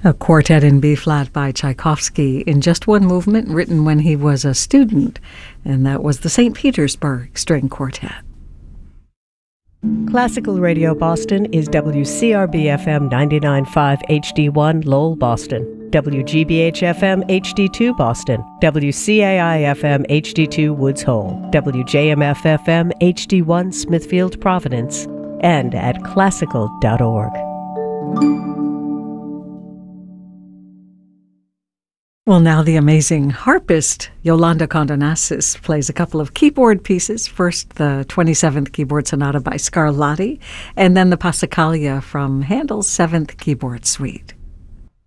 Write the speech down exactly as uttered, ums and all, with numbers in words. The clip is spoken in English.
A quartet in B-flat by Tchaikovsky in just one movement, written when he was a student, and that was the Saint Petersburg String Quartet. Classical Radio Boston is W C R B F M ninety-nine point five H D one Lowell, Boston, W G B H F M H D two Boston, W C A I F M H D two Woods Hole, W J M F F M H D one Smithfield, Providence, and at classical dot org. Well, now the amazing harpist Yolanda Condonassis plays a couple of keyboard pieces. First, the twenty-seventh Keyboard Sonata by Scarlatti, and then the Passacaglia from Handel's seventh Keyboard Suite.